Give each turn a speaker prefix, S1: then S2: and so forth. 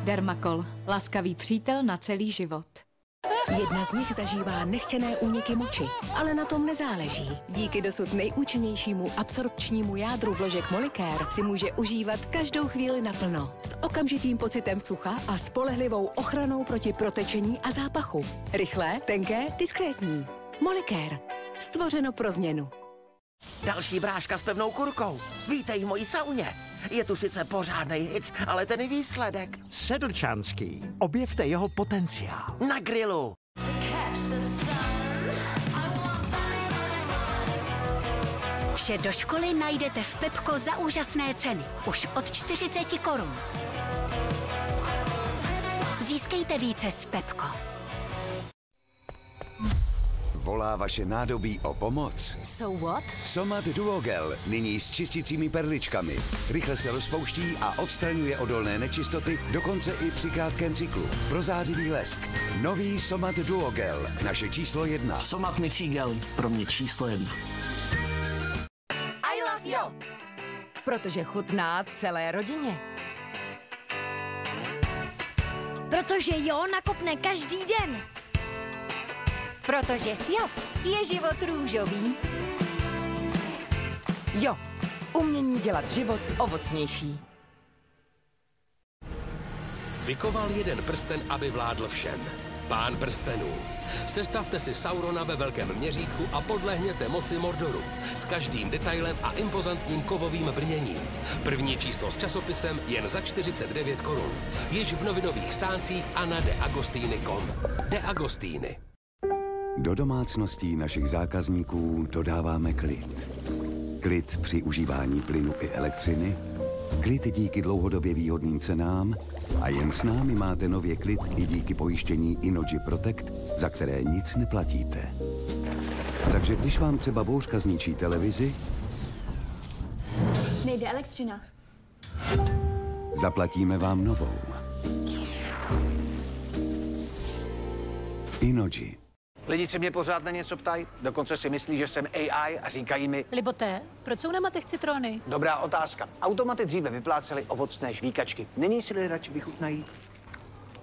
S1: Dermacol. Laskavý přítel na celý život.
S2: Jedna z nich zažívá nechtěné úniky moči, ale na tom nezáleží. Díky dosud nejúčinnějšímu absorpčnímu jádru vložek Molicare si může užívat každou chvíli naplno. S okamžitým pocitem sucha a spolehlivou ochranou proti protečení a zápachu. Rychlé, tenké, diskrétní. Molicare. Stvořeno pro změnu.
S3: Další bráška s pevnou kurkou. Vítej v mojí sauně. Je tu sice pořádnej hit, ale ten výsledek.
S4: Sedlčanský. Objevte jeho potenciál.
S3: Na grilu.
S5: Vše do školy najdete v Pepko za úžasné ceny. Už od 40 korun. Získejte více s Pepko.
S6: Volá vaše nádobí o pomoc?
S5: So what?
S6: Somat Duogel, nyní s čistícími perličkami. Rychle se rozpouští a odstraňuje odolné nečistoty, dokonce i při krátkém cyklu. Prozářivý lesk. Nový Somat Duogel, naše číslo 1.
S7: Somat mycí gel, pro mě číslo 1.
S8: I love you. Protože chutná celé rodině.
S9: Protože jo nakopne každý den. Protože Siop je život růžový.
S8: Jo, umění dělat život ovocnější.
S10: Vykoval jeden prsten, aby vládl všem. Pán prstenů. Sestavte si Saurona ve velkém měřítku a podlehněte moci Mordoru. S každým detailem a impozantním kovovým brněním. První číslo s časopisem jen za 49 korun. Již v novinových stáncích a na deagostiny.com. De Agostiny.
S6: Do domácností našich zákazníků dodáváme klid. Klid při užívání plynu i elektřiny, klid díky dlouhodobě výhodným cenám a jen s námi máte nově klid i díky pojištění Inogy Protect, za které nic neplatíte. Takže když vám třeba bouřka zničí televizi,
S9: Nejde elektřina.
S6: zaplatíme vám novou. Inogy.
S11: Lidi se mě pořád na něco ptají, dokonce si myslí, že jsem AI a říkají mi...
S12: Liboté, proč jsou na matech citrony?
S11: Dobrá otázka. Automaty dříve vyplácely ovocné žvíkačky. Nyní si lidé radši vychutnají